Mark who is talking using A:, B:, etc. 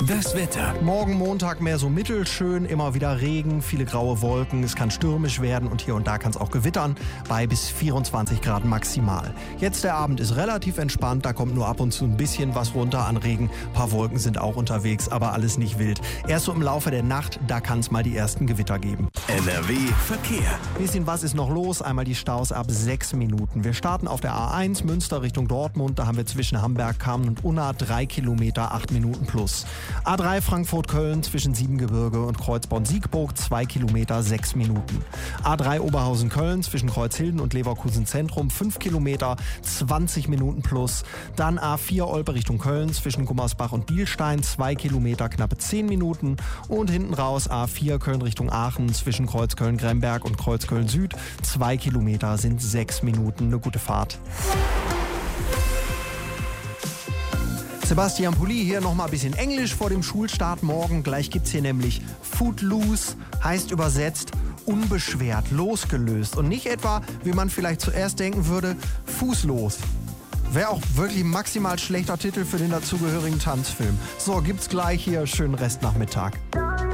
A: Das Wetter.
B: Morgen Montag mehr so mittelschön, immer wieder Regen, viele graue Wolken, es kann stürmisch werden und hier und da kann es auch gewittern, bei bis 24 Grad maximal. Jetzt der Abend ist relativ entspannt, da kommt nur ab und zu ein bisschen was runter an Regen, ein paar Wolken sind auch unterwegs, aber alles nicht wild. Erst so im Laufe der Nacht, da kann es mal die ersten Gewitter geben.
A: NRW Verkehr.
B: Bisschen was ist noch los, einmal die Staus ab 6 Minuten. Wir starten auf der A1 Münster Richtung Dortmund, da haben wir zwischen Hamburg, Kamen und Unna 3 Kilometer, 8 Minuten plus. A3 Frankfurt-Köln zwischen Siebengebirge und Kreuzborn-Siegburg 2 Kilometer, 6 Minuten. A3 Oberhausen-Köln zwischen Kreuzhilden und Leverkusen Zentrum 5 Kilometer, 20 Minuten plus. Dann A4 Olpe Richtung Köln zwischen Gummersbach und Bielstein 2 Kilometer, knappe 10 Minuten. Und hinten raus A4 Köln Richtung Aachen zwischen Kreuzköln-Gremberg und Kreuzköln-Süd 2 Kilometer sind 6 Minuten. Eine gute Fahrt. Sebastian Pulli hier nochmal ein bisschen Englisch vor dem Schulstart morgen. Gleich gibt's hier nämlich Footloose, heißt übersetzt unbeschwert, losgelöst. Und nicht etwa, wie man vielleicht zuerst denken würde, fußlos. Wäre auch wirklich ein maximal schlechter Titel für den dazugehörigen Tanzfilm. So, gibt's gleich hier. Schönen Restnachmittag.